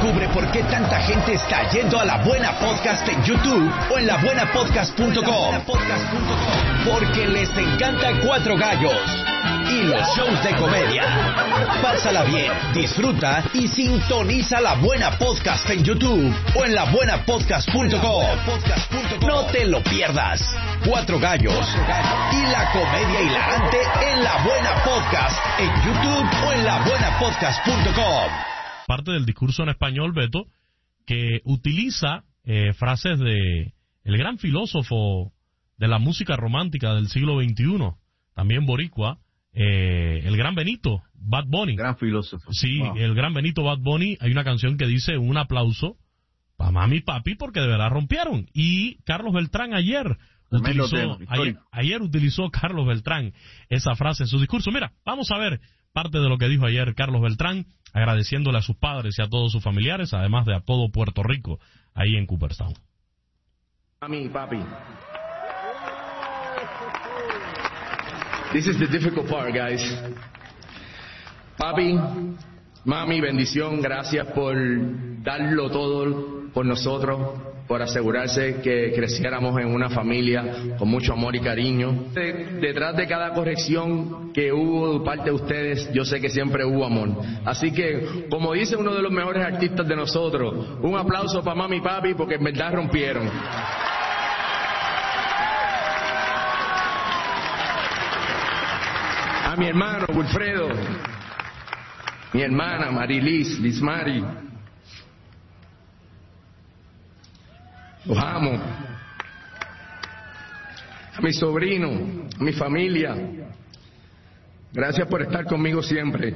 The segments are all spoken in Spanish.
Descubre por qué tanta gente está yendo a La Buena Podcast en YouTube o en labuenapodcast.com. Porque les encanta Cuatro Gallos y los shows de comedia. Pásala bien, disfruta y sintoniza La Buena Podcast en YouTube o en labuenapodcast.com. No te lo pierdas. Cuatro Gallos y la comedia hilarante en La Buena Podcast en YouTube o en labuenapodcast.com. Parte del discurso en español, Beto, que utiliza frases de el gran filósofo de la música romántica del siglo XXI, también boricua, el gran Benito, Bad Bunny. Gran filósofo. Sí, Wow. el gran Benito Bad Bunny. Hay una canción que dice un aplauso para mami y papi porque de verdad rompieron. Y Carlos Beltrán ayer utilizó Carlos Beltrán esa frase en su discurso. Mira, vamos a ver parte de lo que dijo ayer Carlos Beltrán, agradeciéndole a sus padres y a todos sus familiares, además de a todo Puerto Rico, ahí en Cooperstown. Mami, papi. This is the difficult part, guys. Papi, mami, bendición, gracias por darlo todo por nosotros, por asegurarse que creciéramos en una familia con mucho amor y cariño. Detrás de cada corrección que hubo de parte de ustedes, yo sé que siempre hubo amor. Así que, como dice uno de los mejores artistas de nosotros, un aplauso para mami y papi porque en verdad rompieron. A mi hermano Wilfredo, mi hermana Marilis, Lismari, los amo. A mi sobrino, a mi familia, gracias por estar conmigo siempre.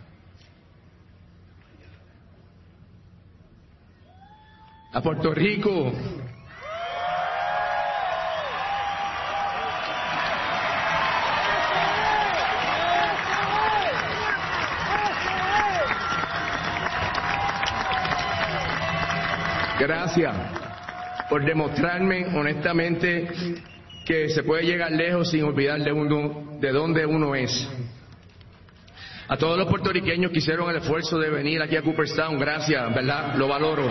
A Puerto Rico, gracias por demostrarme honestamente que se puede llegar lejos sin olvidar de dónde uno es. A todos los puertorriqueños que hicieron el esfuerzo de venir aquí a Cooperstown, gracias, ¿verdad? Lo valoro.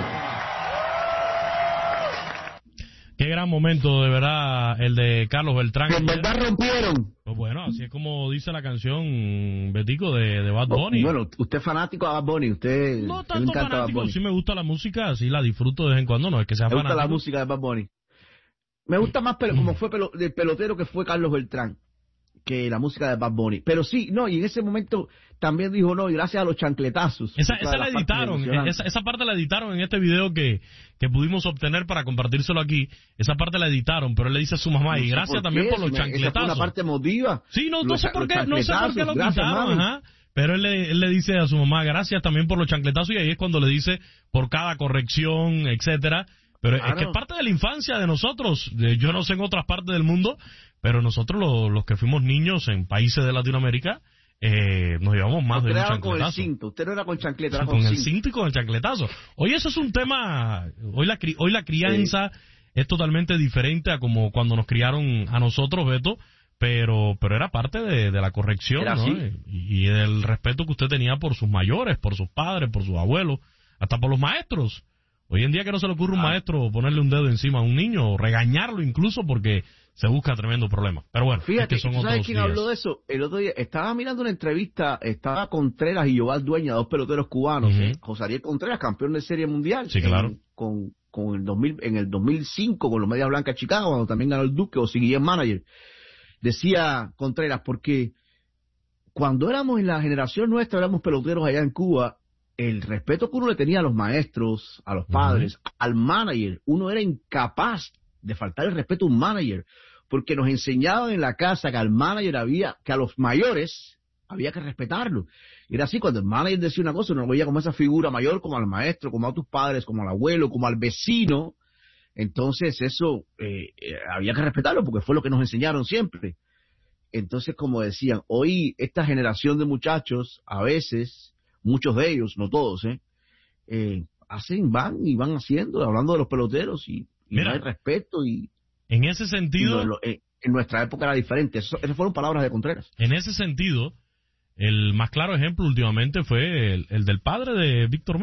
Qué gran momento, de verdad, el de Carlos Beltrán. En verdad rompieron. Pues bueno, así es como dice la canción, Betico, de Bad Bunny. Bueno, usted es fanático de Bad Bunny, usted No le tanto encanta Bad fanático, Bunny. sí me gusta la música, sí la disfruto de vez en cuando, no es que sea Me gusta fanático. la música de Bad Bunny. Me gusta más como fue del pelotero que fue Carlos Beltrán que la música de Bad Bunny. Pero sí, no, y en ese momento también dijo no, y gracias a los chancletazos. Esa la editaron, esa parte la editaron en este video que pudimos obtener para compartírselo aquí. Esa parte la editaron, pero él le dice a su mamá, y gracias también por los chancletazos. Esa fue una parte emotiva. Sí, no sé por qué lo gracias, quitaron, ajá. Pero él le dice a su mamá, gracias también por los chancletazos, y ahí es cuando le dice por cada corrección, etcétera. Pero claro, es que es parte de la infancia de nosotros. Yo no sé en otras partes del mundo, pero nosotros los que fuimos niños en países de Latinoamérica, nos llevamos más de un chancletazo. Con el cinto. Usted no era con chancleta, era con el cinto y con el chancletazo. Hoy eso es un tema, hoy la crianza es totalmente diferente a como cuando nos criaron a nosotros, Beto, pero era parte de la corrección, ¿no? Y del respeto que usted tenía por sus mayores, por sus padres, por sus abuelos, hasta por los maestros. Hoy en día que no se le ocurre a un maestro ponerle un dedo encima a un niño o regañarlo incluso porque se busca tremendo problema. Pero bueno, fíjate, es que son otros ¿sabes quién días. habló de eso? El otro día estaba mirando una entrevista, estaba Contreras y Yoval Dueña, dos peloteros cubanos. José Ariel Contreras, campeón de Serie Mundial. Sí, claro. En el 2005 con los Medias Blancas de Chicago, cuando también ganó el Duque o seguía en manager. Decía Contreras, porque cuando éramos en la generación nuestra, éramos peloteros allá en Cuba, el respeto que uno le tenía a los maestros, a los padres, al manager, uno era incapaz de faltar el respeto a un manager, porque nos enseñaban en la casa que al manager que a los mayores había que respetarlo. Y era así, cuando el manager decía una cosa, uno veía como esa figura mayor, como al maestro, como a tus padres, como al abuelo, como al vecino. Entonces eso había que respetarlo, porque fue lo que nos enseñaron siempre. Entonces, como decían, hoy esta generación de muchachos, a veces, muchos de ellos, no todos, van haciendo, hablando de los peloteros y mira, no hay respeto y en ese sentido en nuestra época era diferente. Esas fueron palabras de Contreras. En ese sentido, el más claro ejemplo últimamente fue el del padre de Víctor